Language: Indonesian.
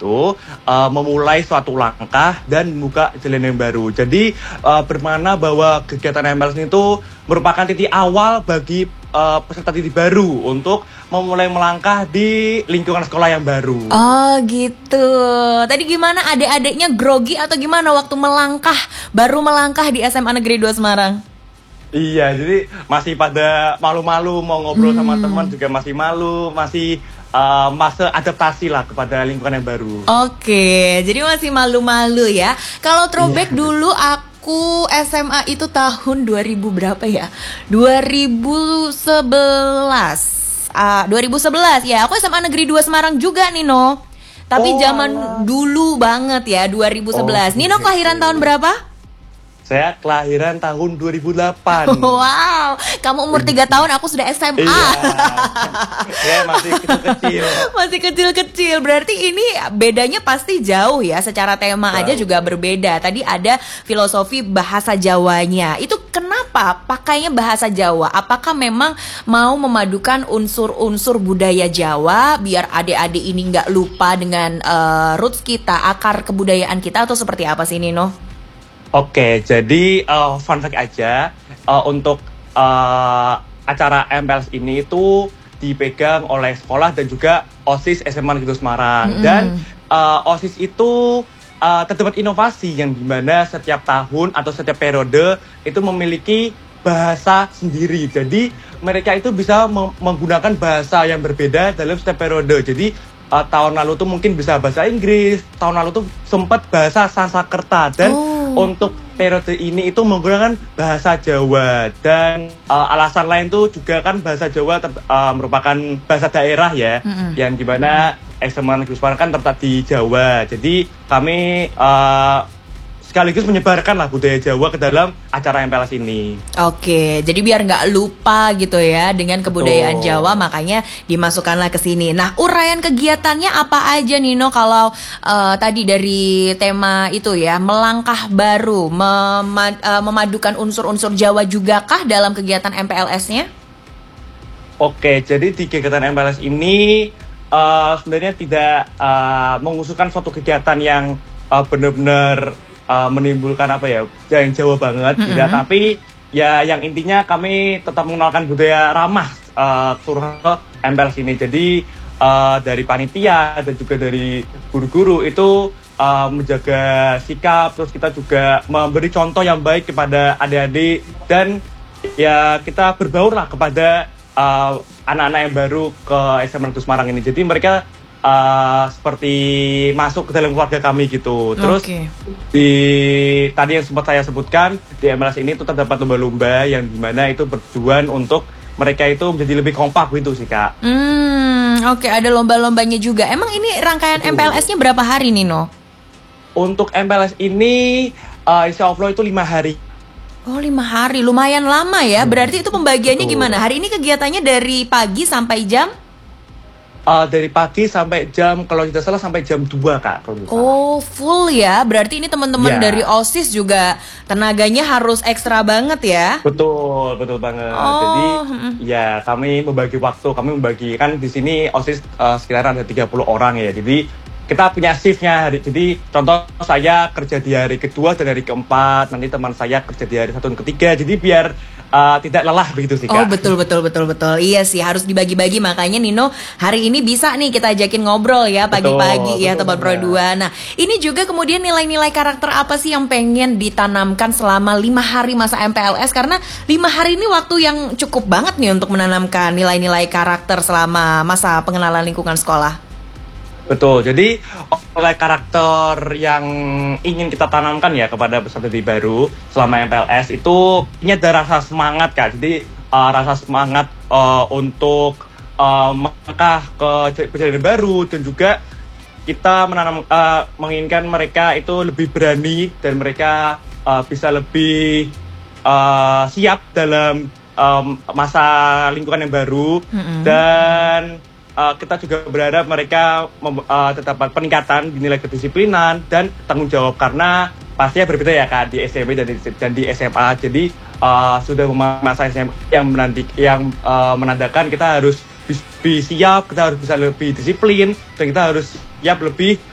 itu memulai suatu langkah dan membuka jalan yang baru. Jadi bermakna bahwa kegiatan MPLS itu merupakan titik awal bagi peserta didik baru untuk memulai melangkah di lingkungan sekolah yang baru. Oh gitu. Tadi gimana, adik-adiknya grogi atau gimana waktu baru melangkah di SMA Negeri 2 Semarang? Iya, jadi masih pada malu-malu mau ngobrol sama teman juga masih malu, masih masa adaptasi lah kepada lingkungan yang baru. Oke, jadi masih malu-malu ya. Kalau throwback dulu aku SMA itu tahun 2000 berapa ya? 2011 ya. Aku SMA Negeri 2 Semarang juga, Nino. Tapi zaman dulu banget ya, 2011. Nino kelahiran tahun berapa? Saya kelahiran tahun 2008. Wow, kamu umur 3 tahun, aku sudah SMA. Iya. Ya, masih kecil-kecil. Masih kecil-kecil. Berarti ini bedanya pasti jauh ya. Secara tema aja juga berbeda. Tadi ada filosofi bahasa Jawanya. Itu kenapa pakainya bahasa Jawa? Apakah memang mau memadukan unsur-unsur budaya Jawa biar adik-adik ini nggak lupa dengan roots kita, akar kebudayaan kita, atau seperti apa sih, Nino? Oke, jadi fun fact aja, untuk acara MPLS ini itu dipegang oleh sekolah dan juga OSIS SMA Negeri 2 Semarang. Dan OSIS itu terdapat inovasi yang dimana setiap tahun atau setiap periode itu memiliki bahasa sendiri. Jadi mereka itu bisa menggunakan bahasa yang berbeda dalam setiap periode. Jadi tahun lalu tuh mungkin bisa bahasa Inggris, tahun lalu tuh sempat bahasa Sanskerta, dan untuk periode ini itu menggunakan bahasa Jawa. Dan alasan lain tuh juga kan bahasa Jawa merupakan bahasa daerah ya, yang dimana SMA Negeri Semarang kan terletak di Jawa. Jadi kami sekaligus menyebarkan lah budaya Jawa ke dalam acara MPLS ini. Oke, jadi biar nggak lupa gitu ya dengan kebudayaan Jawa, makanya dimasukkanlah ke sini. Nah, uraian kegiatannya apa aja, Nino? Kalau tadi dari tema itu ya, melangkah baru, memadukan unsur-unsur Jawa juga kah dalam kegiatan MPLS-nya? Oke, jadi di kegiatan MPLS ini sebenarnya tidak mengusulkan suatu kegiatan yang benar-benar menimbulkan apa ya, yang Jawa banget, tidak. Tapi ya yang intinya kami tetap mengenalkan budaya ramah seluruh MPLS ini. Jadi dari panitia dan juga dari guru-guru itu menjaga sikap, terus kita juga memberi contoh yang baik kepada adik-adik, dan ya kita berbaur lah kepada anak-anak yang baru ke SMA Negeri Semarang ini. Jadi mereka seperti masuk ke dalam keluarga kami gitu. Terus tadi yang sempat saya sebutkan, di MLS ini tuh terdapat lomba-lomba yang dimana itu bertujuan untuk mereka itu menjadi lebih kompak gitu sih, Kak. Oke, ada lomba-lombanya juga. Emang ini rangkaian MPLS-nya berapa hari, Nino? Untuk MPLS ini insya Allah itu 5 hari. Oh, 5 hari, lumayan lama ya. Berarti itu pembagiannya gimana? Hari ini kegiatannya dari pagi sampai jam? Dari pagi sampai jam, kalau tidak salah sampai jam 2, Kak. Oh, full ya. Berarti ini teman-teman dari OSIS juga tenaganya harus ekstra banget ya. Betul banget. Jadi ya kami membagi waktu, kan di sini OSIS sekitar ada 30 orang ya. Jadi kita punya shiftnya. Jadi contoh saya kerja di hari kedua dan hari keempat, nanti teman saya kerja di hari 1 dan ketiga. Jadi biar tidak lelah begitu sih, Kak. Oh, betul. Iya sih, harus dibagi-bagi. Makanya Nino hari ini bisa nih kita ajakin ngobrol ya pagi-pagi ya teman Pro 2. Nah, ini juga kemudian nilai-nilai karakter apa sih yang pengen ditanamkan selama 5 hari masa MPLS? Karena 5 hari ini waktu yang cukup banget nih untuk menanamkan nilai-nilai karakter selama masa pengenalan lingkungan sekolah. Betul, jadi oleh karakter yang ingin kita tanamkan ya kepada peserta didik baru selama MPLS itu, ini ada rasa semangat, Kak. Jadi rasa semangat untuk melangkah ke jalan baru, dan juga kita menginginkan mereka itu lebih berani dan mereka bisa lebih siap dalam masa lingkungan yang baru. Dan kita juga berharap mereka terdapat peningkatan di nilai kedisiplinan dan tanggung jawab, karena pastinya berbeda ya, Kak, di SMP dan di SMA. Jadi sudah masa SMA yang menandakan kita harus lebih siap, kita harus bisa lebih disiplin, dan kita harus siap lebih